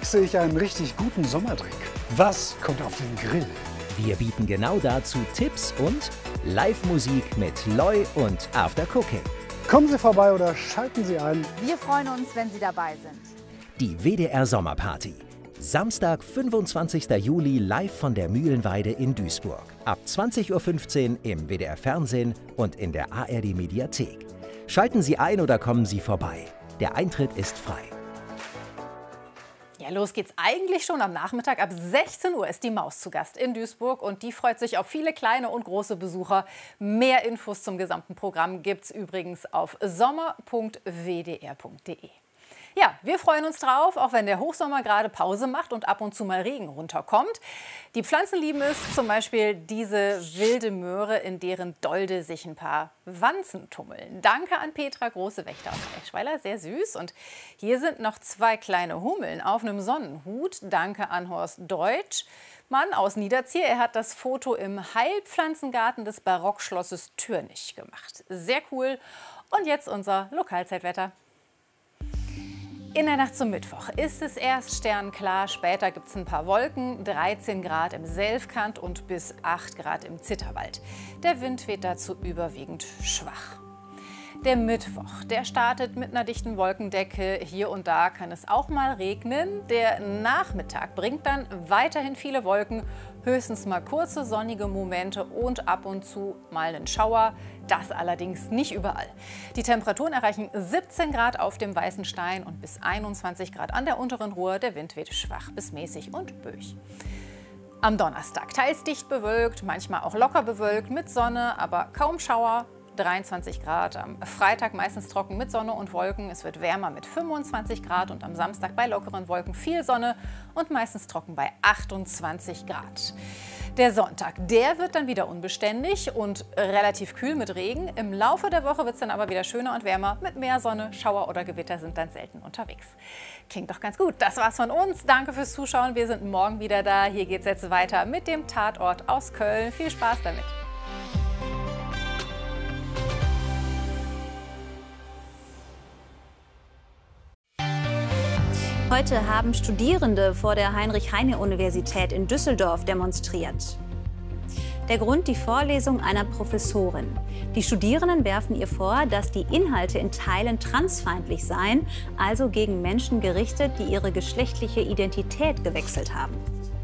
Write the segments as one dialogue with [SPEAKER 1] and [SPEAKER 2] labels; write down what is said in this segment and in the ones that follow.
[SPEAKER 1] mixe ich einen richtig guten Sommerdrink? Was kommt auf den Grill?
[SPEAKER 2] Wir bieten genau dazu Tipps und Live-Musik mit Loi und After Cooking.
[SPEAKER 1] Kommen Sie vorbei oder schalten Sie ein.
[SPEAKER 3] Wir freuen uns, wenn Sie dabei sind.
[SPEAKER 2] Die WDR Sommerparty. Samstag, 25. Juli, live von der Mühlenweide in Duisburg. Ab 20:15 Uhr im WDR Fernsehen und in der ARD Mediathek. Schalten Sie ein oder kommen Sie vorbei. Der Eintritt ist frei.
[SPEAKER 4] Ja, los geht's eigentlich schon am Nachmittag. Ab 16 Uhr ist die Maus zu Gast in Duisburg und die freut sich auf viele kleine und große Besucher. Mehr Infos zum gesamten Programm gibt's übrigens auf sommer.wdr.de. Ja, wir freuen uns drauf, auch wenn der Hochsommer gerade Pause macht und ab und zu mal Regen runterkommt. Die Pflanzen lieben es, zum Beispiel diese wilde Möhre, in deren Dolde sich ein paar Wanzen tummeln. Danke an Petra Große-Wächter aus Eschweiler, sehr süß. Und hier sind noch 2 kleine Hummeln auf einem Sonnenhut. Danke an Horst Deutsch, Mann aus Niederzier. Er hat das Foto im Heilpflanzengarten des Barockschlosses Türnich gemacht. Sehr cool. Und jetzt unser Lokalzeitwetter. In der Nacht zum Mittwoch ist es erst sternklar, später gibt es ein paar Wolken, 13 Grad im Selfkant und bis 8 Grad im Zitterwald. Der Wind weht dazu überwiegend schwach. Der Mittwoch, der startet mit einer dichten Wolkendecke. Hier und da kann es auch mal regnen. Der Nachmittag bringt dann weiterhin viele Wolken, höchstens mal kurze sonnige Momente und ab und zu mal einen Schauer. Das allerdings nicht überall. Die Temperaturen erreichen 17 Grad auf dem Weißen Stein und bis 21 Grad an der unteren Ruhr. Der Wind weht schwach bis mäßig und böig. Am Donnerstag teils dicht bewölkt, manchmal auch locker bewölkt mit Sonne, aber kaum Schauer. 23 Grad, am Freitag meistens trocken mit Sonne und Wolken. Es wird wärmer mit 25 Grad und am Samstag bei lockeren Wolken viel Sonne und meistens trocken bei 28 Grad. Der Sonntag, der wird dann wieder unbeständig und relativ kühl mit Regen. Im Laufe der Woche wird es dann aber wieder schöner und wärmer mit mehr Sonne. Schauer oder Gewitter sind dann selten unterwegs. Klingt doch ganz gut. Das war's von uns. Danke fürs Zuschauen. Wir sind morgen wieder da. Hier geht's jetzt weiter mit dem Tatort aus Köln. Viel Spaß damit.
[SPEAKER 5] Heute haben Studierende vor der Heinrich-Heine-Universität in Düsseldorf demonstriert. Der Grund: die Vorlesung einer Professorin. Die Studierenden werfen ihr vor, dass die Inhalte in Teilen transfeindlich seien, also gegen Menschen gerichtet, die ihre geschlechtliche Identität gewechselt haben.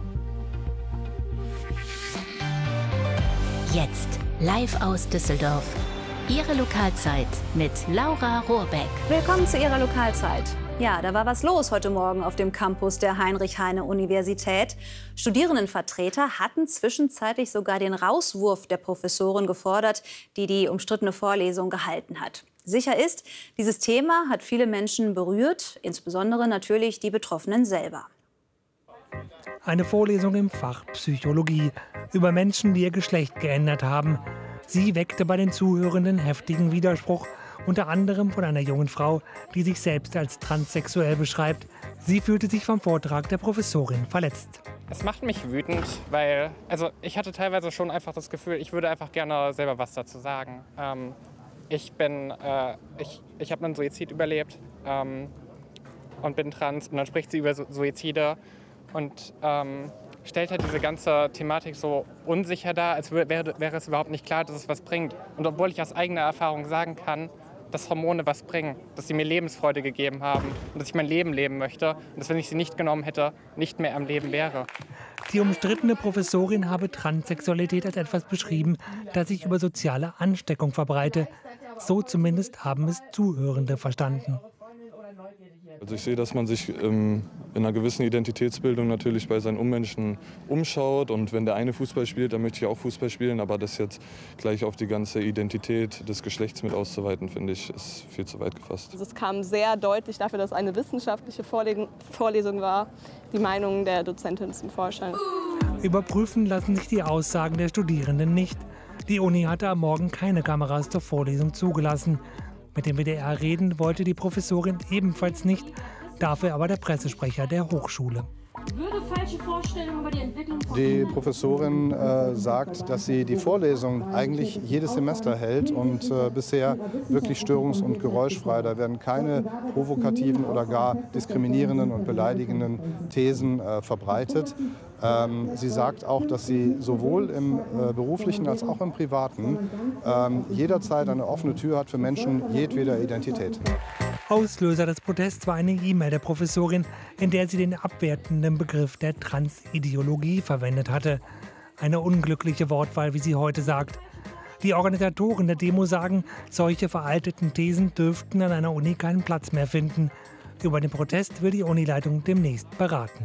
[SPEAKER 6] Jetzt live aus Düsseldorf. Ihre Lokalzeit mit Laura Rohrbeck.
[SPEAKER 5] Willkommen zu Ihrer Lokalzeit. Ja, da war was los heute Morgen auf dem Campus der Heinrich-Heine-Universität. Studierendenvertreter hatten zwischenzeitlich sogar den Rauswurf der Professorin gefordert, die die umstrittene Vorlesung gehalten hat. Sicher ist, dieses Thema hat viele Menschen berührt, insbesondere natürlich die Betroffenen selber.
[SPEAKER 7] Eine Vorlesung im Fach Psychologie über Menschen, die ihr Geschlecht geändert haben. Sie weckte bei den Zuhörenden heftigen Widerspruch, unter anderem von einer jungen Frau, die sich selbst als transsexuell beschreibt. Sie fühlte sich vom Vortrag der Professorin verletzt.
[SPEAKER 8] Es macht mich wütend, weil ich hatte teilweise schon einfach das Gefühl, ich würde einfach gerne selber was dazu sagen. Ich habe einen Suizid überlebt und bin trans, und dann spricht sie über Suizide und stellt halt diese ganze Thematik so unsicher dar, als wäre es überhaupt nicht klar, dass es was bringt. Und obwohl ich aus eigener Erfahrung sagen kann, dass Hormone was bringen, dass sie mir Lebensfreude gegeben haben und dass ich mein Leben leben möchte und dass, wenn ich sie nicht genommen hätte, nicht mehr am Leben wäre.
[SPEAKER 7] Die umstrittene Professorin habe Transsexualität als etwas beschrieben, das sich über soziale Ansteckung verbreite. So zumindest haben es Zuhörende verstanden.
[SPEAKER 9] Also ich sehe, dass man sich in einer gewissen Identitätsbildung natürlich bei seinen Ummenschen umschaut. Und wenn der eine Fußball spielt, dann möchte ich auch Fußball spielen. Aber das jetzt gleich auf die ganze Identität des Geschlechts mit auszuweiten, finde ich, ist viel zu weit gefasst.
[SPEAKER 10] Also es kam sehr deutlich dafür, dass es eine wissenschaftliche Vorlesung war, die Meinungen der Dozentin zum Vorschein.
[SPEAKER 7] Überprüfen lassen sich die Aussagen der Studierenden nicht. Die Uni hatte am Morgen keine Kameras zur Vorlesung zugelassen. Mit dem WDR reden wollte die Professorin ebenfalls nicht, dafür aber der Pressesprecher der Hochschule.
[SPEAKER 11] Würde falsche Vorstellungen über die Entwicklung von
[SPEAKER 12] Die Professorin sagt, dass sie die Vorlesung eigentlich jedes Semester hält und bisher wirklich störungs- und geräuschfrei. Da werden keine provokativen oder gar diskriminierenden und beleidigenden Thesen verbreitet. Sie sagt auch, dass sie sowohl im beruflichen als auch im privaten jederzeit eine offene Tür hat für Menschen jedweder Identität.
[SPEAKER 7] Auslöser des Protests war eine E-Mail der Professorin, in der sie den abwertenden Begriff der Transideologie verwendet hatte. Eine unglückliche Wortwahl, wie sie heute sagt. Die Organisatoren der Demo sagen, solche veralteten Thesen dürften an einer Uni keinen Platz mehr finden. Über den Protest will die Unileitung demnächst beraten.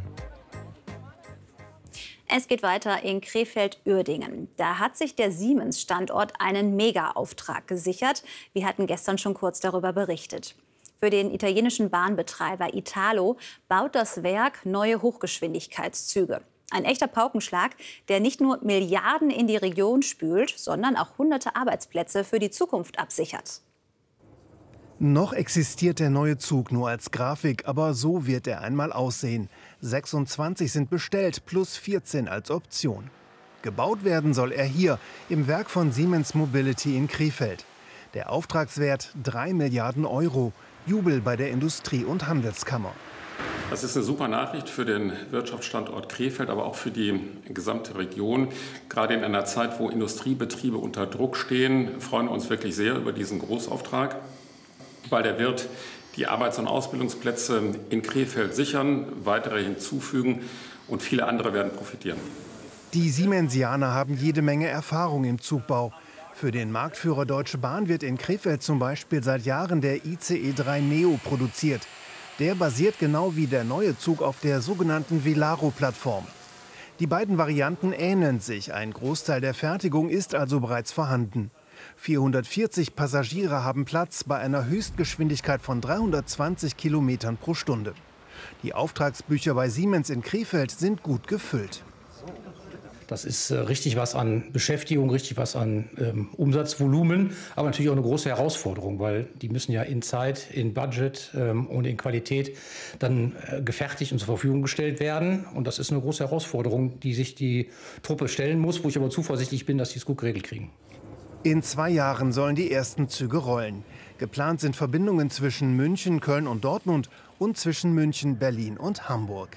[SPEAKER 5] Es geht weiter in Krefeld-Uerdingen. Da hat sich der Siemens-Standort einen Mega-Auftrag gesichert. Wir hatten gestern schon kurz darüber berichtet. Für den italienischen Bahnbetreiber Italo baut das Werk neue Hochgeschwindigkeitszüge. Ein echter Paukenschlag, der nicht nur Milliarden in die Region spült, sondern auch hunderte Arbeitsplätze für die Zukunft absichert.
[SPEAKER 13] Noch existiert der neue Zug nur als Grafik, aber so wird er einmal aussehen. 26 sind bestellt, plus 14 als Option. Gebaut werden soll er hier, im Werk von Siemens Mobility in Krefeld. Der Auftragswert 3 Milliarden Euro. Jubel bei der Industrie- und Handelskammer.
[SPEAKER 14] Das ist eine super Nachricht für den Wirtschaftsstandort Krefeld, aber auch für die gesamte Region. Gerade in einer Zeit, wo Industriebetriebe unter Druck stehen, freuen wir uns wirklich sehr über diesen Großauftrag, weil der wird die Arbeits- und Ausbildungsplätze in Krefeld sichern, weitere hinzufügen und viele andere werden profitieren.
[SPEAKER 13] Die Siemensianer haben jede Menge Erfahrung im Zugbau. Für den Marktführer Deutsche Bahn wird in Krefeld zum Beispiel seit Jahren der ICE 3 Neo produziert. Der basiert genau wie der neue Zug auf der sogenannten Velaro-Plattform. Die beiden Varianten ähneln sich. Ein Großteil der Fertigung ist also bereits vorhanden. 440 Passagiere haben Platz bei einer Höchstgeschwindigkeit von 320 Kilometern pro Stunde. Die Auftragsbücher bei Siemens in Krefeld sind gut gefüllt.
[SPEAKER 15] Das ist richtig was an Beschäftigung, richtig was an Umsatzvolumen, aber natürlich auch eine große Herausforderung, weil die müssen ja in Zeit, in Budget und in Qualität dann gefertigt und zur Verfügung gestellt werden. Und das ist eine große Herausforderung, die sich die Truppe stellen muss, wo ich aber zuversichtlich bin, dass sie es gut geregelt kriegen.
[SPEAKER 13] In 2 Jahren sollen die ersten Züge rollen. Geplant sind Verbindungen zwischen München, Köln und Dortmund und zwischen München, Berlin und Hamburg.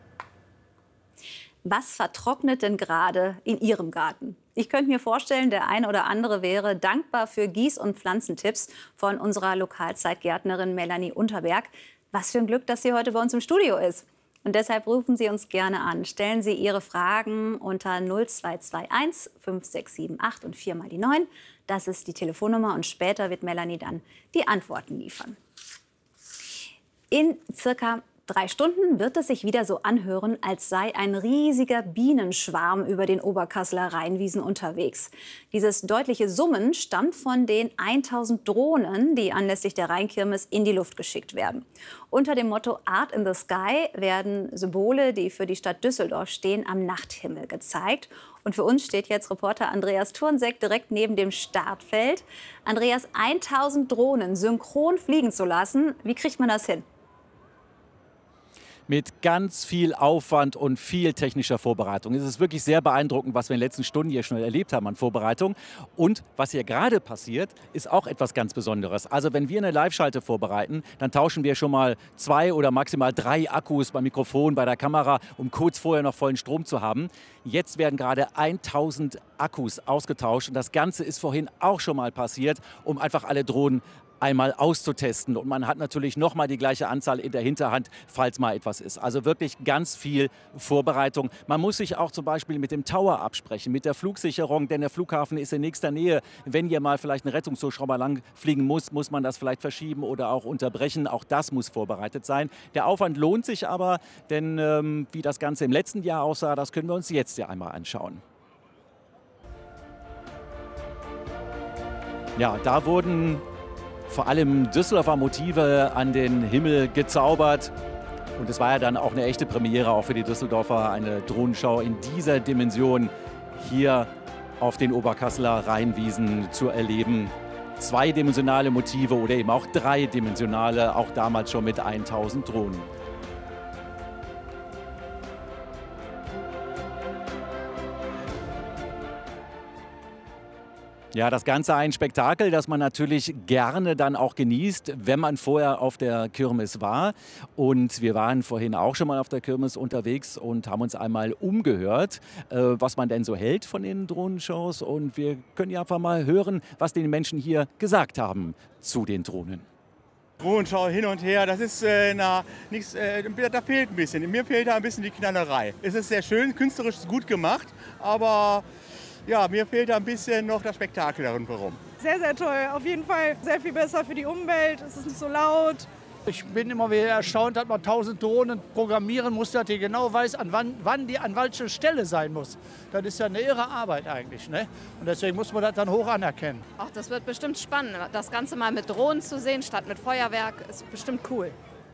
[SPEAKER 5] Was vertrocknet denn gerade in Ihrem Garten? Ich könnte mir vorstellen, der eine oder andere wäre dankbar für Gieß- und Pflanzentipps von unserer Lokalzeitgärtnerin Melanie Unterberg. Was für ein Glück, dass sie heute bei uns im Studio ist. Und deshalb rufen Sie uns gerne an. Stellen Sie Ihre Fragen unter 0221 5678 und 4 mal die 9. Das ist die Telefonnummer und später wird Melanie dann die Antworten liefern. In circa 3 Stunden wird es sich wieder so anhören, als sei ein riesiger Bienenschwarm über den Oberkasseler Rheinwiesen unterwegs. Dieses deutliche Summen stammt von den 1000 Drohnen, die anlässlich der Rheinkirmes in die Luft geschickt werden. Unter dem Motto Art in the Sky werden Symbole, die für die Stadt Düsseldorf stehen, am Nachthimmel gezeigt. Und für uns steht jetzt Reporter Andreas Turnseck direkt neben dem Startfeld. Andreas, 1000 Drohnen synchron fliegen zu lassen, wie kriegt man das hin?
[SPEAKER 16] Mit ganz viel Aufwand und viel technischer Vorbereitung. Es ist wirklich sehr beeindruckend, was wir in den letzten Stunden hier schnell erlebt haben an Vorbereitung. Und was hier gerade passiert, ist auch etwas ganz Besonderes. Also wenn wir eine Live-Schalte vorbereiten, dann tauschen wir schon mal 2 oder maximal 3 Akkus beim Mikrofon, bei der Kamera, um kurz vorher noch vollen Strom zu haben. Jetzt werden gerade 1000 Akkus ausgetauscht. Und das Ganze ist vorhin auch schon mal passiert, um einfach alle Drohnen einmal auszutesten. Und man hat natürlich noch mal die gleiche Anzahl in der Hinterhand, falls mal etwas ist. Also wirklich ganz viel Vorbereitung. Man muss sich auch zum Beispiel mit dem Tower absprechen, mit der Flugsicherung, denn der Flughafen ist in nächster Nähe. Wenn hier mal vielleicht ein Rettungshubschrauber lang fliegen muss, muss man das vielleicht verschieben oder auch unterbrechen. Auch das muss vorbereitet sein. Der Aufwand lohnt sich aber, denn wie das Ganze im letzten Jahr aussah, das können wir uns jetzt ja einmal anschauen. Ja, da wurden vor allem Düsseldorfer Motive an den Himmel gezaubert. Und es war ja dann auch eine echte Premiere, auch für die Düsseldorfer, eine Drohnenschau in dieser Dimension hier auf den Oberkasseler Rheinwiesen zu erleben. 2-dimensionale Motive oder eben auch 3-dimensionale, auch damals schon mit 1000 Drohnen. Ja, das Ganze ein Spektakel, das man natürlich gerne dann auch genießt, wenn man vorher auf der Kirmes war. Und wir waren vorhin auch schon mal auf der Kirmes unterwegs und haben uns einmal umgehört, was man denn so hält von den Drohnenshows. Und wir können ja einfach mal hören, was die Menschen hier gesagt haben zu den Drohnen.
[SPEAKER 17] Drohnenschau hin und her, das ist da fehlt ein bisschen. Mir fehlt da ein bisschen die Knallerei. Es ist sehr schön, künstlerisch gut gemacht, aber ja, mir fehlt da ein bisschen noch das Spektakel darin herum.
[SPEAKER 18] Sehr, sehr toll. Auf jeden Fall sehr viel besser für die Umwelt. Es ist nicht so laut.
[SPEAKER 19] Ich bin immer wieder erstaunt, dass man 1000 Drohnen programmieren muss, dass die genau weiß, wann die an welcher Stelle sein muss. Das ist ja eine irre Arbeit eigentlich, ne? Und deswegen muss man das dann hoch anerkennen.
[SPEAKER 20] Ach, das wird bestimmt spannend. Das Ganze mal mit Drohnen zu sehen, statt mit Feuerwerk, ist bestimmt cool.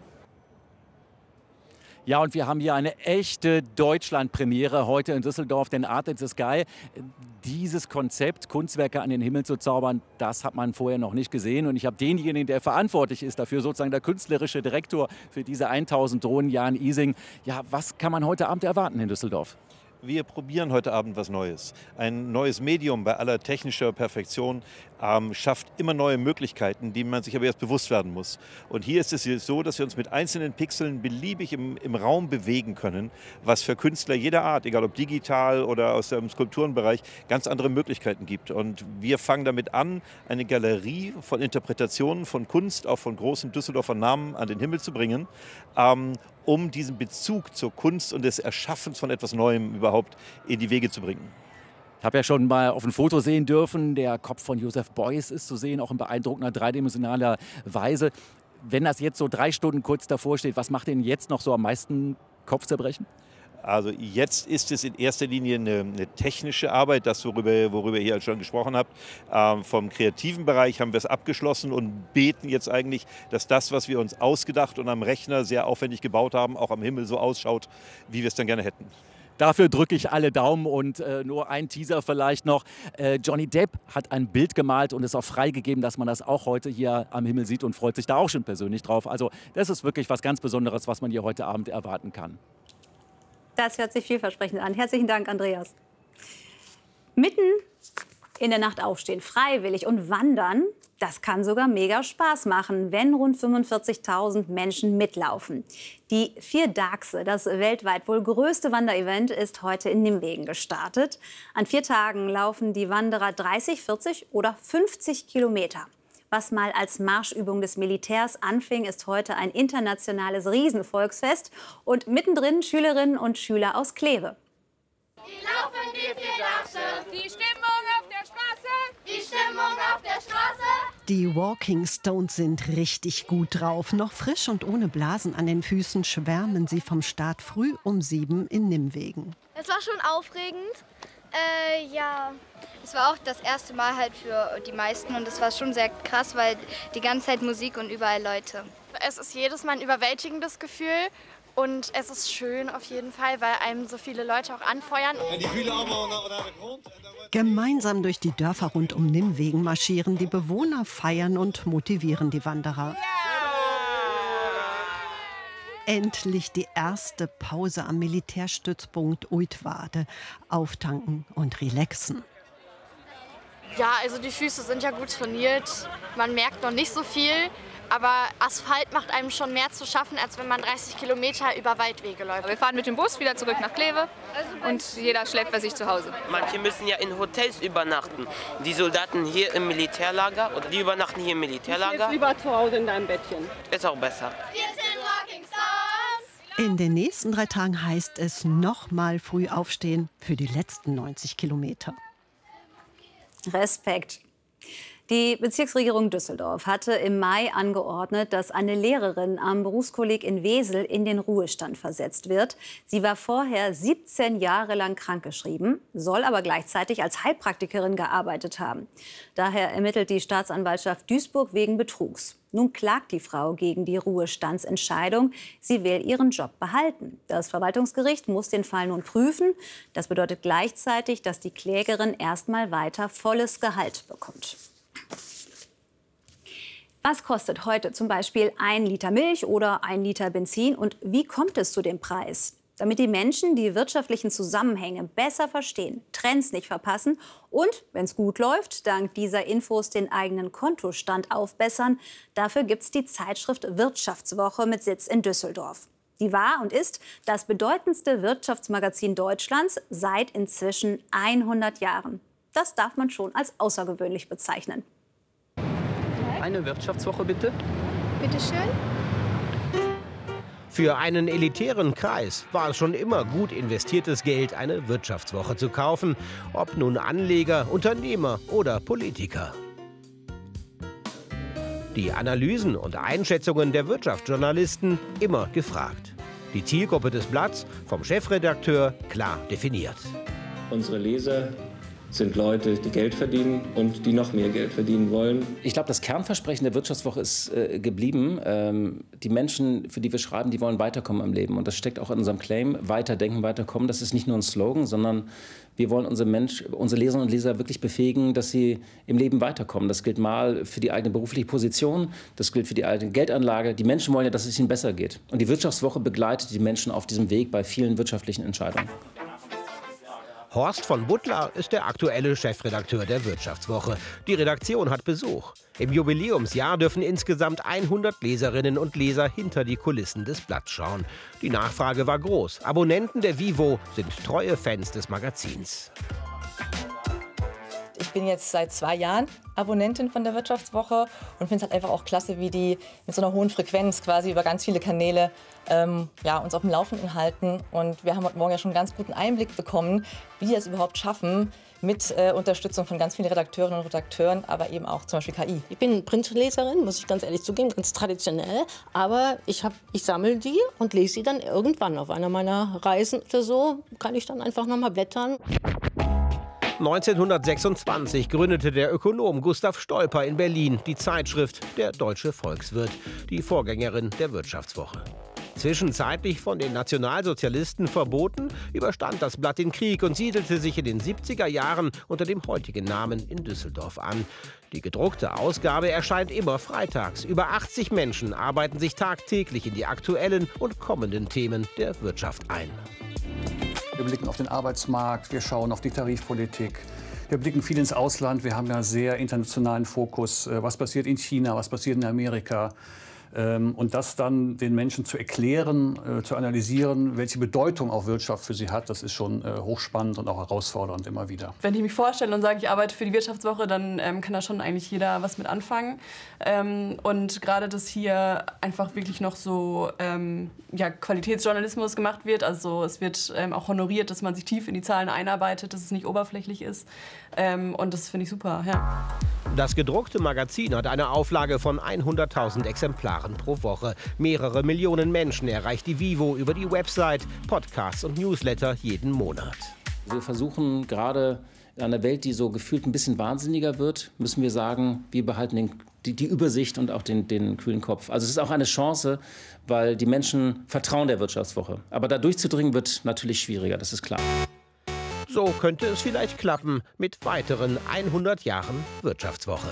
[SPEAKER 16] Ja, und wir haben hier eine echte Deutschland-Premiere heute in Düsseldorf, denn Art in the Sky. Dieses Konzept, Kunstwerke an den Himmel zu zaubern, das hat man vorher noch nicht gesehen. Und ich habe denjenigen, der verantwortlich ist dafür, sozusagen der künstlerische Direktor für diese 1000 Drohnen, Jan Ising. Ja, was kann man heute Abend erwarten in Düsseldorf?
[SPEAKER 21] Wir probieren heute Abend was Neues. Ein neues Medium bei aller technischer Perfektion schafft immer neue Möglichkeiten, die man sich aber erst bewusst werden muss. Und hier ist es so, dass wir uns mit einzelnen Pixeln beliebig im Raum bewegen können, was für Künstler jeder Art, egal ob digital oder aus dem Skulpturenbereich, ganz andere Möglichkeiten gibt. Und wir fangen damit an, eine Galerie von Interpretationen von Kunst, auch von großen Düsseldorfer Namen an den Himmel zu bringen, um diesen Bezug zur Kunst und des Erschaffens von etwas Neuem überhaupt in die Wege zu bringen.
[SPEAKER 16] Ich habe ja schon mal auf ein Foto sehen dürfen, der Kopf von Joseph Beuys ist zu sehen, auch in beeindruckender dreidimensionaler Weise. Wenn das jetzt so 3 Stunden kurz davor steht, was macht Ihnen jetzt noch so am meisten Kopfzerbrechen?
[SPEAKER 21] Also jetzt ist es in erster Linie eine technische Arbeit, das worüber ihr hier schon gesprochen habt. Vom kreativen Bereich haben wir es abgeschlossen und beten jetzt eigentlich, dass das, was wir uns ausgedacht und am Rechner sehr aufwendig gebaut haben, auch am Himmel so ausschaut, wie wir es dann gerne hätten.
[SPEAKER 16] Dafür drücke ich alle Daumen und nur ein Teaser vielleicht noch. Johnny Depp hat ein Bild gemalt und ist auch freigegeben, dass man das auch heute hier am Himmel sieht und freut sich da auch schon persönlich drauf. Also das ist wirklich was ganz Besonderes, was man hier heute Abend erwarten kann.
[SPEAKER 5] Das hört sich vielversprechend an. Herzlichen Dank, Andreas. Mitten in der Nacht aufstehen, freiwillig und wandern, das kann sogar mega Spaß machen, wenn rund 45.000 Menschen mitlaufen. Die Vier Dagse, das weltweit wohl größte Wanderevent, ist heute in Nimwegen gestartet. An 4 Tagen laufen die Wanderer 30, 40 oder 50 Kilometer. Was mal als Marschübung des Militärs anfing, ist heute ein internationales Riesenvolksfest. Und mittendrin Schülerinnen und Schüler aus Kleve.
[SPEAKER 11] Die laufen die Vier Dagse. Die Stimmung auf der Straße. Die Stimmung auf der Straße.
[SPEAKER 22] Die Walking Stones sind richtig gut drauf. Noch frisch und ohne Blasen an den Füßen schwärmen sie vom Start früh um 7 in Nimwegen.
[SPEAKER 23] Es war schon aufregend. Ja, es war auch das erste Mal halt für die meisten und es war schon sehr krass, weil die ganze Zeit Musik und überall Leute.
[SPEAKER 24] Es ist jedes Mal ein überwältigendes Gefühl und es ist schön auf jeden Fall, weil einem so viele Leute auch anfeuern.
[SPEAKER 22] Gemeinsam durch die Dörfer rund um Nimwegen marschieren die Bewohner, feiern und motivieren die Wanderer. Endlich die erste Pause am Militärstützpunkt Uitwade. Auftanken und relaxen.
[SPEAKER 24] Ja, also die Füße sind ja gut trainiert. Man merkt noch nicht so viel, aber Asphalt macht einem schon mehr zu schaffen, als wenn man 30 Kilometer über Waldwege läuft.
[SPEAKER 25] Wir fahren mit dem Bus wieder zurück nach Kleve und jeder schläft bei sich zu Hause.
[SPEAKER 26] Manche müssen ja in Hotels übernachten. Die Soldaten hier im Militärlager, oder die übernachten hier im Militärlager.
[SPEAKER 10] Du schläfst lieber zu Hause in deinem Bettchen.
[SPEAKER 26] Ist auch besser.
[SPEAKER 11] Wir sind Walking Stars.
[SPEAKER 22] In den nächsten 3 Tagen heißt es noch mal früh aufstehen für die letzten 90 Kilometer.
[SPEAKER 5] Respekt. Die Bezirksregierung Düsseldorf hatte im Mai angeordnet, dass eine Lehrerin am Berufskolleg in Wesel in den Ruhestand versetzt wird. Sie war vorher 17 Jahre lang krankgeschrieben, soll aber gleichzeitig als Heilpraktikerin gearbeitet haben. Daher ermittelt die Staatsanwaltschaft Duisburg wegen Betrugs. Nun klagt die Frau gegen die Ruhestandsentscheidung. Sie will ihren Job behalten. Das Verwaltungsgericht muss den Fall nun prüfen. Das bedeutet gleichzeitig, dass die Klägerin erstmal weiter volles Gehalt bekommt. Was kostet heute zum Beispiel 1 Liter Milch oder 1 Liter Benzin und wie kommt es zu dem Preis? damit die Menschen die wirtschaftlichen Zusammenhänge besser verstehen, Trends nicht verpassen und, wenn es gut läuft, dank dieser Infos den eigenen Kontostand aufbessern. Dafür gibt es die Zeitschrift Wirtschaftswoche mit Sitz in Düsseldorf. Die war und ist das bedeutendste Wirtschaftsmagazin Deutschlands seit inzwischen 100 Jahren. Das darf man schon als außergewöhnlich bezeichnen.
[SPEAKER 1] Eine Wirtschaftswoche bitte.
[SPEAKER 23] Bitte schön.
[SPEAKER 2] Für einen elitären Kreis war es schon immer gut investiertes Geld, eine Wirtschaftswoche zu kaufen. Ob nun Anleger, Unternehmer oder Politiker. Die Analysen und Einschätzungen der Wirtschaftsjournalisten immer gefragt. Die Zielgruppe des Blatts vom Chefredakteur klar definiert.
[SPEAKER 3] Unsere Leser sind Leute, die Geld verdienen und die noch mehr Geld verdienen wollen.
[SPEAKER 4] Ich glaube, das Kernversprechen der Wirtschaftswoche ist geblieben. Die Menschen, für die wir schreiben, die wollen weiterkommen im Leben. Und das steckt auch in unserem Claim, weiterdenken, weiterkommen. Das ist nicht nur ein Slogan, sondern wir wollen unsere Leserinnen und Leser wirklich befähigen, dass sie im Leben weiterkommen. Das gilt mal für die eigene berufliche Position, das gilt für die eigene Geldanlage. Die Menschen wollen ja, dass es ihnen besser geht. Und die Wirtschaftswoche begleitet die Menschen auf diesem Weg bei vielen wirtschaftlichen Entscheidungen.
[SPEAKER 2] Horst von Butler ist der aktuelle Chefredakteur der Wirtschaftswoche. Die Redaktion hat Besuch. Im Jubiläumsjahr dürfen insgesamt 100 Leserinnen und Leser hinter die Kulissen des Blatts schauen. Die Nachfrage war groß. Abonnenten der Vivo sind treue Fans des Magazins.
[SPEAKER 6] Ich bin jetzt seit 2 Jahren Abonnentin von der Wirtschaftswoche und finde es halt einfach auch klasse, wie die mit so einer hohen Frequenz quasi über ganz viele Kanäle uns auf dem Laufenden halten. Und wir haben heute Morgen ja schon einen ganz guten Einblick bekommen, wie die das überhaupt schaffen, mit Unterstützung von ganz vielen Redakteurinnen und Redakteuren, aber eben auch zum Beispiel KI.
[SPEAKER 8] Ich bin Printleserin, muss ich ganz ehrlich zugeben, ganz traditionell. Aber ich sammle die und lese sie dann irgendwann auf einer meiner Reisen oder so. Kann ich dann einfach noch mal blättern.
[SPEAKER 2] 1926 gründete der Ökonom Gustav Stolper in Berlin die Zeitschrift Der Deutsche Volkswirt, die Vorgängerin der Wirtschaftswoche. Zwischenzeitlich von den Nationalsozialisten verboten, überstand das Blatt den Krieg und siedelte sich in den 70er Jahren unter dem heutigen Namen in Düsseldorf an. Die gedruckte Ausgabe erscheint immer freitags. Über 80 Menschen arbeiten sich tagtäglich in die aktuellen und kommenden Themen der Wirtschaft ein.
[SPEAKER 27] Wir blicken auf den Arbeitsmarkt, wir schauen auf die Tarifpolitik. Wir blicken viel ins Ausland. Wir haben ja sehr internationalen Fokus. Was passiert in China, was passiert in Amerika? Und das dann den Menschen zu erklären, zu analysieren, welche Bedeutung auch Wirtschaft für sie hat, das ist schon hochspannend und auch herausfordernd immer wieder.
[SPEAKER 28] Wenn ich mich vorstelle und sage, ich arbeite für die Wirtschaftswoche, dann kann da schon eigentlich jeder was mit anfangen. Und gerade, dass hier einfach wirklich noch so Qualitätsjournalismus gemacht wird, also es wird auch honoriert, dass man sich tief in die Zahlen einarbeitet, dass es nicht oberflächlich ist. Und das finde ich super, ja.
[SPEAKER 2] Das gedruckte Magazin hat eine Auflage von 100.000 Exemplaren pro Woche. Mehrere Millionen Menschen erreicht die Vivo über die Website, Podcasts und Newsletter jeden Monat.
[SPEAKER 4] Wir versuchen gerade in einer Welt, die so gefühlt ein bisschen wahnsinniger wird, müssen wir sagen, wir behalten die Übersicht und auch den kühlen Kopf. Also es ist auch eine Chance, weil die Menschen vertrauen der Wirtschaftswoche. Aber da durchzudringen wird natürlich schwieriger, das ist klar.
[SPEAKER 2] So könnte es vielleicht klappen mit weiteren 100 Jahren Wirtschaftswoche.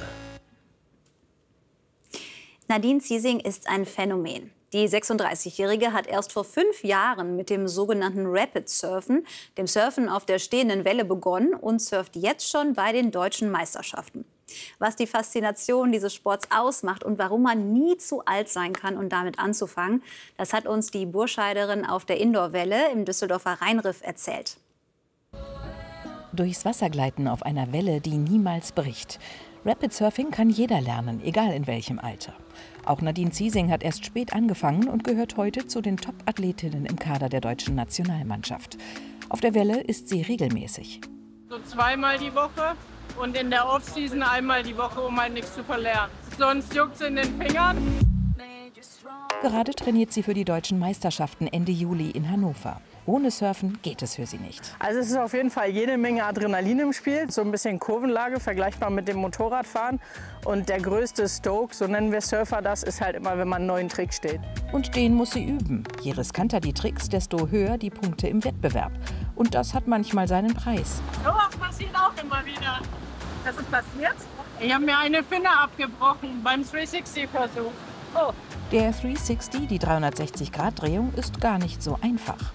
[SPEAKER 5] Nadine Ziesing ist ein Phänomen. Die 36-Jährige hat erst vor 5 Jahren mit dem sogenannten Rapid Surfen, dem Surfen auf der stehenden Welle, begonnen und surft jetzt schon bei den deutschen Meisterschaften. Was die Faszination dieses Sports ausmacht und warum man nie zu alt sein kann, um damit anzufangen, das hat uns die Burscheiderin auf der Indoorwelle im Düsseldorfer Rheinriff erzählt.
[SPEAKER 29] Durchs Wasser gleiten auf einer Welle, die niemals bricht. Rapid Surfing kann jeder lernen, egal in welchem Alter. Auch Nadine Ziesing hat erst spät angefangen und gehört heute zu den Top-Athletinnen im Kader der deutschen Nationalmannschaft. Auf der Welle ist sie regelmäßig.
[SPEAKER 18] So 2-mal die Woche und in der Off-Season einmal die Woche, um halt nichts zu verlernen. Sonst juckt es in den Fingern.
[SPEAKER 29] Gerade trainiert sie für die deutschen Meisterschaften Ende Juli in Hannover. Ohne Surfen geht es für sie nicht.
[SPEAKER 18] Also es ist auf jeden Fall jede Menge Adrenalin im Spiel. So ein bisschen Kurvenlage, vergleichbar mit dem Motorradfahren. Und der größte Stoke, so nennen wir Surfer das, ist halt immer, wenn man einen neuen Trick steht.
[SPEAKER 29] Und den muss sie üben. Je riskanter die Tricks, desto höher die Punkte im Wettbewerb. Und das hat manchmal seinen Preis.
[SPEAKER 18] Sowas passiert auch immer wieder. Was ist passiert? Ich habe mir eine Finne abgebrochen beim 360-Versuch. Oh.
[SPEAKER 29] Der 360, die 360-Grad-Drehung, ist gar nicht so einfach.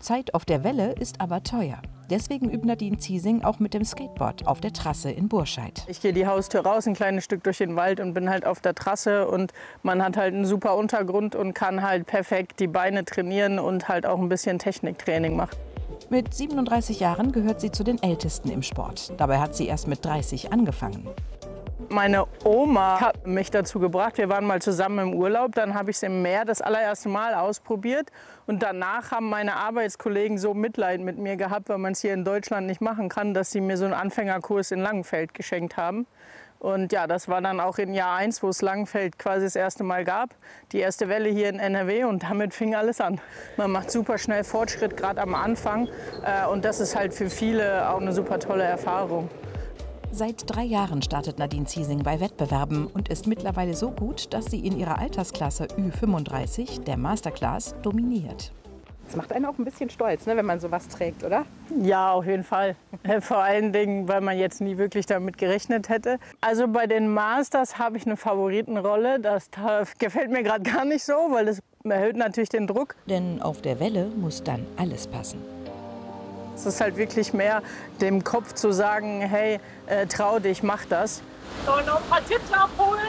[SPEAKER 29] Zeit auf der Welle ist aber teuer. Deswegen übt Nadine Ziesing auch mit dem Skateboard auf der Trasse in Burscheid.
[SPEAKER 18] Ich gehe die Haustür raus, ein kleines Stück durch den Wald und bin halt auf der Trasse. Und man hat halt einen super Untergrund und kann halt perfekt die Beine trainieren und halt auch ein bisschen Techniktraining machen.
[SPEAKER 29] Mit 37 Jahren gehört sie zu den Ältesten im Sport. Dabei hat sie erst mit 30 angefangen.
[SPEAKER 18] Meine Oma hat mich dazu gebracht. Wir waren mal zusammen im Urlaub. Dann habe ich es im Meer das allererste Mal ausprobiert. Und danach haben meine Arbeitskollegen so Mitleid mit mir gehabt, weil man es hier in Deutschland nicht machen kann, dass sie mir so einen Anfängerkurs in Langenfeld geschenkt haben. Und ja, das war dann auch in Jahr 1, wo es Langenfeld quasi das erste Mal gab. Die erste Welle hier in NRW und damit fing alles an. Man macht super schnell Fortschritt, gerade am Anfang. Und das ist halt für viele auch eine super tolle Erfahrung.
[SPEAKER 29] Seit 3 Jahren startet Nadine Ziesing bei Wettbewerben und ist mittlerweile so gut, dass sie in ihrer Altersklasse Ü35, der Masterclass, dominiert.
[SPEAKER 7] Das macht einen auch ein bisschen stolz, ne, wenn man sowas trägt, oder?
[SPEAKER 18] Ja, auf jeden Fall. Vor allen Dingen, weil man jetzt nie wirklich damit gerechnet hätte. Also bei den Masters habe ich eine Favoritenrolle. Das gefällt mir gerade gar nicht so, weil das erhöht natürlich den Druck.
[SPEAKER 29] Denn auf der Welle muss dann alles passen.
[SPEAKER 18] Es ist halt wirklich mehr dem Kopf zu sagen, hey, trau dich, mach das.
[SPEAKER 7] So, noch ein paar Tipps abholen.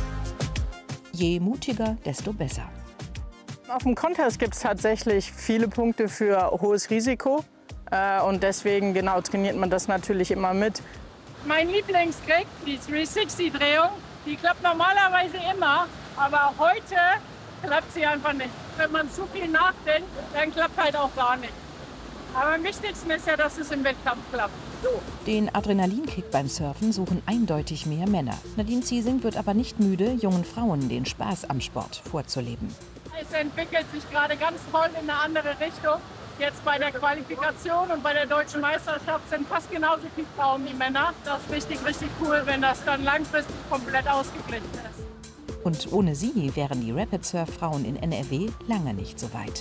[SPEAKER 29] Je mutiger, desto besser.
[SPEAKER 18] Auf dem Contest gibt es tatsächlich viele Punkte für hohes Risiko. Und deswegen genau trainiert man das natürlich immer mit.
[SPEAKER 7] Mein Lieblingstrick, die 360-Drehung, die klappt normalerweise immer. Aber heute klappt sie einfach nicht. Wenn man zu viel nachdenkt, dann klappt halt auch gar nicht. Aber am wichtigsten ist ja, dass es im Wettkampf klappt. So.
[SPEAKER 29] Den Adrenalinkick beim Surfen suchen eindeutig mehr Männer. Nadine Ziesing wird aber nicht müde, jungen Frauen den Spaß am Sport vorzuleben.
[SPEAKER 7] Es entwickelt sich gerade ganz toll in eine andere Richtung. Jetzt bei der Qualifikation und bei der Deutschen Meisterschaft sind fast genauso viele Frauen wie Männer. Das ist richtig, richtig cool, wenn das dann langfristig komplett ausgeglichen ist.
[SPEAKER 29] Und ohne sie wären die Rapid Surf Frauen in NRW lange nicht so weit.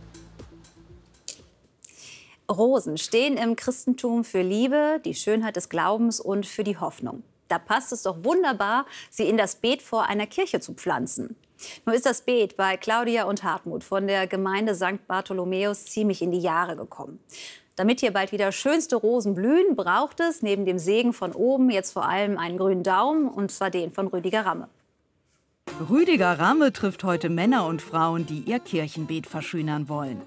[SPEAKER 5] Rosen stehen im Christentum für Liebe, die Schönheit des Glaubens und für die Hoffnung. Da passt es doch wunderbar, sie in das Beet vor einer Kirche zu pflanzen. Nur ist das Beet bei Claudia und Hartmut von der Gemeinde St. Bartholomäus ziemlich in die Jahre gekommen. Damit hier bald wieder schönste Rosen blühen, braucht es neben dem Segen von oben jetzt vor allem einen grünen Daumen, und zwar den von Rüdiger Ramme.
[SPEAKER 9] Rüdiger Ramme trifft heute Männer und Frauen, die ihr Kirchenbeet verschönern wollen.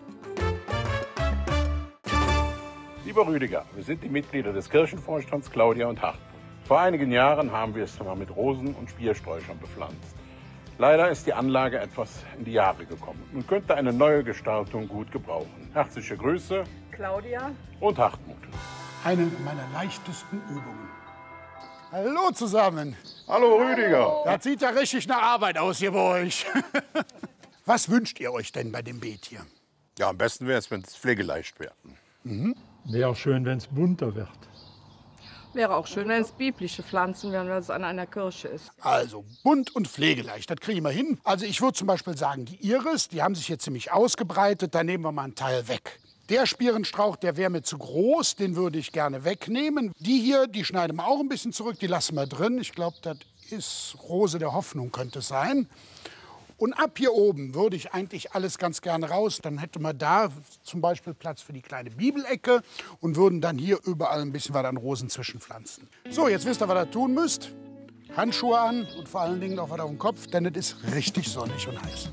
[SPEAKER 12] Lieber Rüdiger, wir sind die Mitglieder des Kirchenvorstands Claudia und Hartmut. Vor einigen Jahren haben wir es mal mit Rosen und Spiersträuchern bepflanzt. Leider ist die Anlage etwas in die Jahre gekommen und könnte eine neue Gestaltung gut gebrauchen. Herzliche Grüße,
[SPEAKER 7] Claudia
[SPEAKER 12] und Hartmut.
[SPEAKER 13] Eine meiner leichtesten Übungen. Hallo zusammen.
[SPEAKER 12] Hallo Rüdiger.
[SPEAKER 13] Das sieht ja richtig nach Arbeit aus hier bei euch. Was wünscht ihr euch denn bei dem Beet hier?
[SPEAKER 12] Ja, am besten wäre es, wenn es pflegeleicht wäre.
[SPEAKER 14] Wäre auch schön, wenn es bunter wird.
[SPEAKER 7] Wäre auch schön, wenn es biblische Pflanzen wären, wenn es an einer Kirche ist.
[SPEAKER 13] Also bunt und pflegeleicht, das kriegen wir hin. Also ich würde zum Beispiel sagen, die Iris, die haben sich hier ziemlich ausgebreitet, da nehmen wir mal einen Teil weg. Der Spierenstrauch, der wäre mir zu groß, den würde ich gerne wegnehmen. Die hier, die schneiden wir auch ein bisschen zurück, die lassen wir drin. Ich glaube, das ist Rose der Hoffnung, könnte es sein. Und ab hier oben würde ich eigentlich alles ganz gerne raus. Dann hätte man da zum Beispiel Platz für die kleine Bibelecke und würden dann hier überall ein bisschen was an Rosen zwischenpflanzen. So, jetzt wisst ihr, was ihr tun müsst. Handschuhe an und vor allen Dingen auch was auf dem Kopf, denn es ist richtig sonnig und heiß.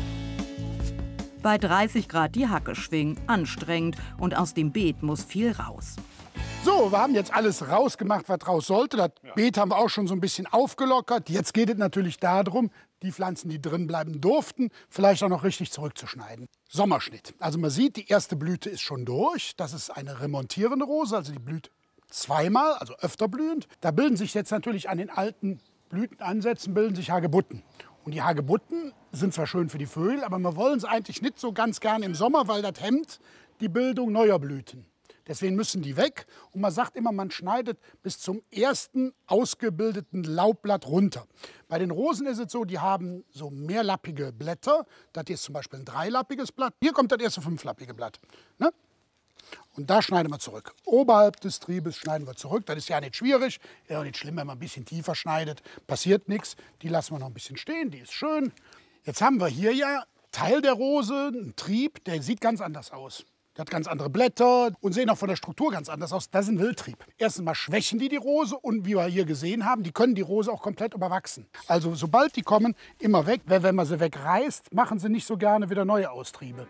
[SPEAKER 9] Bei 30 Grad die Hacke schwingen, anstrengend, und aus dem Beet muss viel raus.
[SPEAKER 13] So, wir haben jetzt alles rausgemacht, was raus sollte. Das Beet haben wir auch schon so ein bisschen aufgelockert. Jetzt geht es natürlich darum, die Pflanzen, die drin bleiben durften, vielleicht auch noch richtig zurückzuschneiden. Sommerschnitt. Also man sieht, die erste Blüte ist schon durch. Das ist eine remontierende Rose, also die blüht zweimal, also öfter blühend. Da bilden sich jetzt natürlich an den alten Blütenansätzen bilden sich Hagebutten. Und die Hagebutten sind zwar schön für die Vögel, aber wir wollen sie eigentlich nicht so ganz gern im Sommer, weil das hemmt die Bildung neuer Blüten. Deswegen müssen die weg. Und man sagt immer, man schneidet bis zum ersten ausgebildeten Laubblatt runter. Bei den Rosen ist es so, die haben so mehrlappige Blätter. Das hier ist zum Beispiel ein dreilappiges Blatt. Hier kommt das erste fünflappige Blatt. Ne? Und da schneiden wir zurück. Oberhalb des Triebes schneiden wir zurück. Das ist ja nicht schwierig. Ist auch nicht schlimm, wenn man ein bisschen tiefer schneidet. Passiert nichts. Die lassen wir noch ein bisschen stehen. Die ist schön. Jetzt haben wir hier ja Teil der Rose, einen Trieb, der sieht ganz anders aus. Die hat ganz andere Blätter und sehen auch von der Struktur ganz anders aus. Das ist ein Wildtrieb. Erstens mal schwächen die Rose und wie wir hier gesehen haben, die können die Rose auch komplett überwachsen. Also sobald die kommen, immer weg. Weil wenn man sie wegreißt, machen sie nicht so gerne wieder neue Austriebe.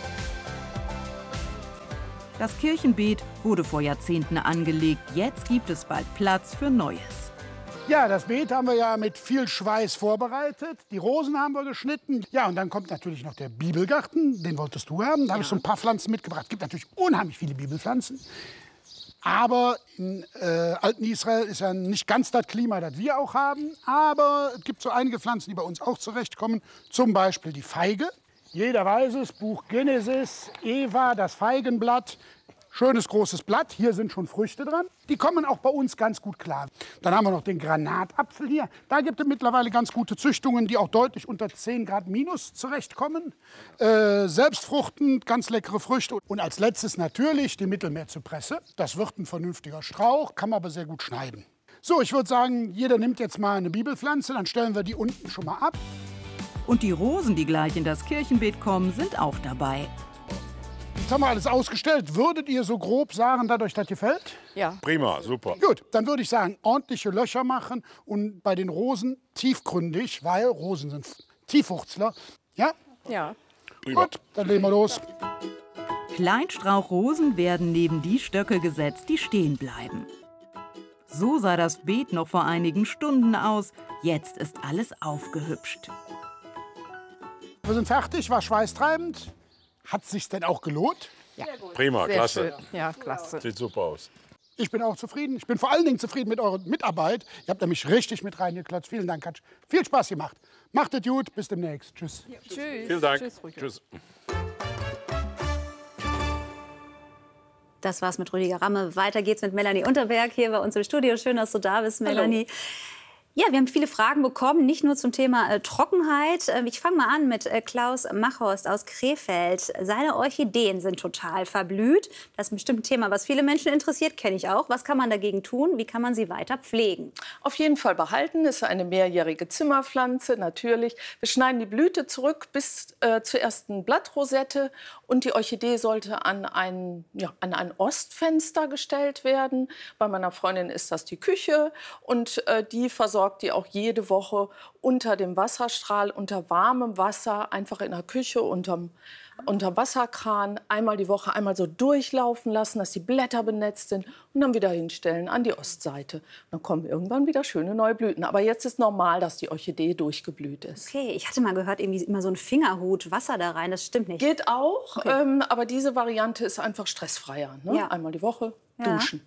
[SPEAKER 9] Das Kirchenbeet wurde vor Jahrzehnten angelegt. Jetzt gibt es bald Platz für Neues.
[SPEAKER 13] Ja, das Beet haben wir ja mit viel Schweiß vorbereitet. Die Rosen haben wir geschnitten. Ja, und dann kommt natürlich noch der Bibelgarten. Den wolltest du haben. Da habe ich so ein paar Pflanzen mitgebracht. Es gibt natürlich unheimlich viele Bibelpflanzen. Aber in alten Israel ist ja nicht ganz das Klima, das wir auch haben. Aber es gibt so einige Pflanzen, die bei uns auch zurechtkommen. Zum Beispiel die Feige. Jeder weiß es, Buch Genesis, Eva, das Feigenblatt. Schönes großes Blatt, hier sind schon Früchte dran. Die kommen auch bei uns ganz gut klar. Dann haben wir noch den Granatapfel hier. Da gibt es mittlerweile ganz gute Züchtungen, die auch deutlich unter 10 Grad minus zurechtkommen. Selbstfruchtend, ganz leckere Früchte. Und als letztes natürlich die Mittelmeerzypresse. Das wird ein vernünftiger Strauch, kann man aber sehr gut schneiden. So, ich würde sagen, jeder nimmt jetzt mal eine Bibelpflanze, dann stellen wir die unten schon mal ab.
[SPEAKER 9] Und die Rosen, die gleich in das Kirchenbeet kommen, sind auch dabei.
[SPEAKER 13] Jetzt haben wir alles ausgestellt. Würdet ihr so grob sagen, dass euch das gefällt?
[SPEAKER 10] Ja. Prima, super.
[SPEAKER 13] Gut, dann würde ich sagen, ordentliche Löcher machen und bei den Rosen tiefgründig, weil Rosen sind Tiefwurzler. Ja?
[SPEAKER 10] Ja.
[SPEAKER 13] Prima. Gut, dann legen wir los.
[SPEAKER 9] Kleinstrauchrosen werden neben die Stöcke gesetzt, die stehen bleiben. So sah das Beet noch vor einigen Stunden aus. Jetzt ist alles aufgehübscht.
[SPEAKER 13] Wir sind fertig, war schweißtreibend. Hat es sich denn auch gelohnt?
[SPEAKER 10] Ja. Prima, Sehr klasse. Schön. Ja, klasse. Sieht super aus.
[SPEAKER 13] Ich bin auch zufrieden. Ich bin vor allen Dingen zufrieden mit eurer Mitarbeit. Ihr habt nämlich richtig mit reingeklotzt. Vielen Dank, Katsch. Viel Spaß gemacht. Macht es gut. Bis demnächst. Tschüss.
[SPEAKER 10] Ja, tschüss. Vielen Dank. Tschüss.
[SPEAKER 5] Das war's mit Rüdiger Ramme. Weiter geht's mit Melanie Unterberg hier bei uns im Studio. Schön, dass du da bist, Melanie. Hallo. Ja, wir haben viele Fragen bekommen, nicht nur zum Thema Trockenheit. Ich fange mal an mit Klaus Machhorst aus Krefeld. Seine Orchideen sind total verblüht. Das ist bestimmt ein Thema, was viele Menschen interessiert, kenne ich auch. Was kann man dagegen tun? Wie kann man sie weiter pflegen?
[SPEAKER 15] Auf jeden Fall behalten. Es ist eine mehrjährige Zimmerpflanze, natürlich. Wir schneiden die Blüte zurück bis zur ersten Blattrosette. Und die Orchidee sollte an ein Ostfenster gestellt werden. Bei meiner Freundin ist das die Küche. Und die versorgt die auch jede Woche unter dem Wasserstrahl, unter warmem Wasser, einfach in der Küche, unterm Wasserkran, einmal die Woche einmal so durchlaufen lassen, dass die Blätter benetzt sind und dann wieder hinstellen an die Ostseite. Und dann kommen irgendwann wieder schöne neue Blüten. Aber jetzt ist normal, dass die Orchidee durchgeblüht ist.
[SPEAKER 5] Okay, ich hatte mal gehört, irgendwie immer so ein Fingerhut, Wasser da rein, das stimmt nicht.
[SPEAKER 15] Geht auch, okay. Aber diese Variante ist einfach stressfreier. Ne?
[SPEAKER 5] Ja.
[SPEAKER 15] Einmal die Woche duschen.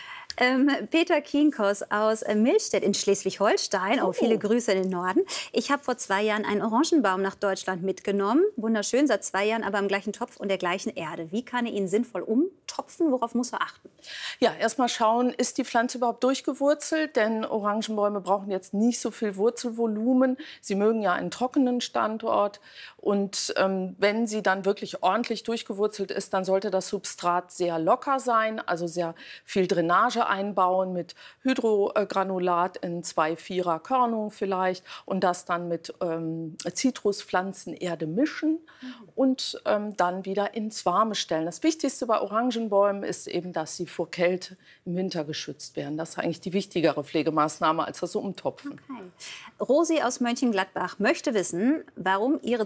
[SPEAKER 5] Peter Kienkos aus Millstedt in Schleswig-Holstein. Oh, viele Grüße in den Norden. Ich habe vor 2 Jahren einen Orangenbaum nach Deutschland mitgenommen. Wunderschön, seit 2 Jahren aber im gleichen Topf und der gleichen Erde. Wie kann ich ihn sinnvoll umtopfen? Worauf muss er achten?
[SPEAKER 15] Ja, erst mal schauen, ist die Pflanze überhaupt durchgewurzelt? Denn Orangenbäume brauchen jetzt nicht so viel Wurzelvolumen. Sie mögen ja einen trockenen Standort. Und wenn sie dann wirklich ordentlich durchgewurzelt ist, dann sollte das Substrat sehr locker sein, also sehr viel Drainage einbauen mit Hydrogranulat in 2-4er Körnung vielleicht und das dann mit Zitruspflanzenerde mischen und dann wieder ins Warme stellen. Das Wichtigste bei Orangenbäumen ist eben, dass sie vor Kälte im Winter geschützt werden. Das ist eigentlich die wichtigere Pflegemaßnahme als das Umtopfen.
[SPEAKER 5] Okay. Rosi aus Mönchengladbach möchte wissen, warum ihre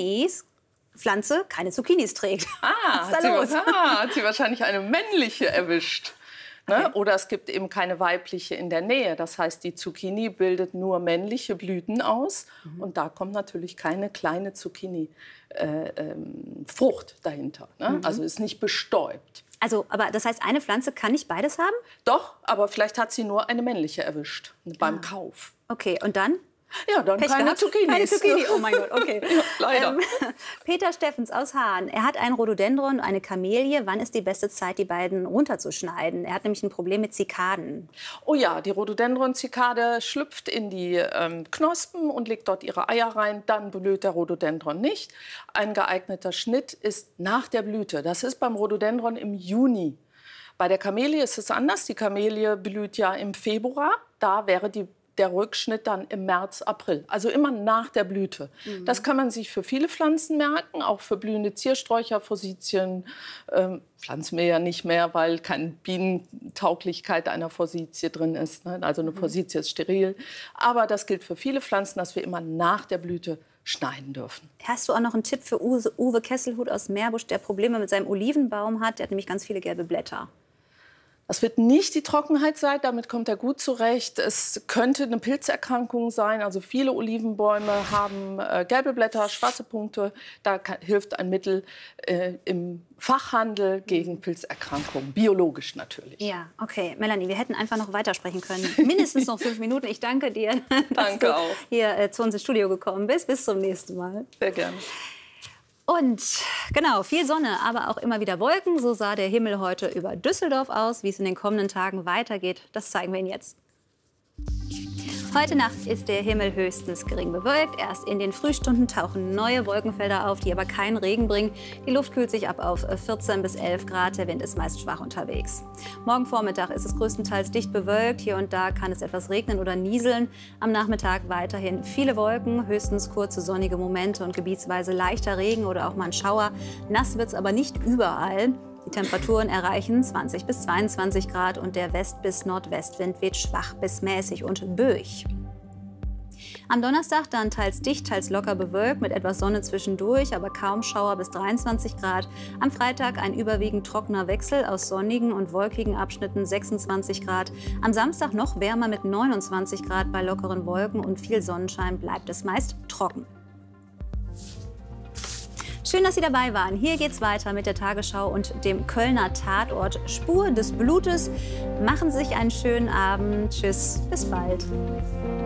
[SPEAKER 5] Pflanze keine Zucchinis trägt.
[SPEAKER 15] Hat sie wahrscheinlich eine männliche erwischt. Ne? Okay. Oder es gibt eben keine weibliche in der Nähe. Das heißt, die Zucchini bildet nur männliche Blüten aus. Und da kommt natürlich keine kleine Zucchini-Frucht dahinter. Ne? Also ist nicht bestäubt.
[SPEAKER 5] Also, aber das heißt, eine Pflanze kann nicht beides haben?
[SPEAKER 15] Doch, aber vielleicht hat sie nur eine männliche erwischt beim Kauf.
[SPEAKER 5] Okay, und dann?
[SPEAKER 15] Ja, dann keine Zucchinis.
[SPEAKER 5] Keine Zucchini, oh mein Gott, okay.
[SPEAKER 15] Ja, leider.
[SPEAKER 5] Peter Steffens aus Hahn. Er hat ein Rhododendron und eine Kamelie. Wann ist die beste Zeit, die beiden runterzuschneiden? Er hat nämlich ein Problem mit Zikaden.
[SPEAKER 15] Oh ja, die Rhododendron-Zikade schlüpft in die Knospen und legt dort ihre Eier rein. Dann blüht der Rhododendron nicht. Ein geeigneter Schnitt ist nach der Blüte. Das ist beim Rhododendron im Juni. Bei der Kamelie ist es anders. Die Kamelie blüht ja im Februar. Da wäre die der Rückschnitt dann im März, April, also immer nach der Blüte. Das kann man sich für viele Pflanzen merken, auch für blühende Ziersträucher, Forsythien, pflanzen wir ja nicht mehr, weil keine Bienentauglichkeit einer Forsythie drin ist. Ne? Also eine Forsythie ist steril. Aber das gilt für viele Pflanzen, dass wir immer nach der Blüte schneiden dürfen.
[SPEAKER 5] Hast du auch noch einen Tipp für Uwe Kesselhut aus Meerbusch, der Probleme mit seinem Olivenbaum hat? Der hat nämlich ganz viele gelbe Blätter.
[SPEAKER 15] Das wird nicht die Trockenheit sein, damit kommt er gut zurecht. Es könnte eine Pilzerkrankung sein. Also viele Olivenbäume haben gelbe Blätter, schwarze Punkte. Da hilft ein Mittel im Fachhandel gegen Pilzerkrankungen, biologisch natürlich.
[SPEAKER 5] Ja, okay. Melanie, wir hätten einfach noch weitersprechen können. Mindestens noch 5 Minuten. Ich danke dir, dass du hier zu uns ins Studio gekommen bist. Bis zum nächsten Mal.
[SPEAKER 15] Sehr gerne.
[SPEAKER 5] Und genau, viel Sonne, aber auch immer wieder Wolken. So sah der Himmel heute über Düsseldorf aus. Wie es in den kommenden Tagen weitergeht, das zeigen wir Ihnen jetzt. Heute Nacht ist der Himmel höchstens gering bewölkt. Erst in den Frühstunden tauchen neue Wolkenfelder auf, die aber keinen Regen bringen. Die Luft kühlt sich ab auf 14 bis 11 Grad. Der Wind ist meist schwach unterwegs. Morgen Vormittag ist es größtenteils dicht bewölkt. Hier und da kann es etwas regnen oder nieseln. Am Nachmittag weiterhin viele Wolken, höchstens kurze sonnige Momente und gebietsweise leichter Regen oder auch mal ein Schauer. Nass wird es aber nicht überall. Die Temperaturen erreichen 20 bis 22 Grad und der West- bis Nordwestwind weht schwach bis mäßig und böig. Am Donnerstag dann teils dicht, teils locker bewölkt mit etwas Sonne zwischendurch, aber kaum Schauer bis 23 Grad. Am Freitag ein überwiegend trockener Wechsel aus sonnigen und wolkigen Abschnitten 26 Grad. Am Samstag noch wärmer mit 29 Grad bei lockeren Wolken und viel Sonnenschein, bleibt es meist trocken. Schön, dass Sie dabei waren. Hier geht's weiter mit der Tagesschau und dem Kölner Tatort Spur des Blutes. Machen Sie sich einen schönen Abend. Tschüss, bis bald.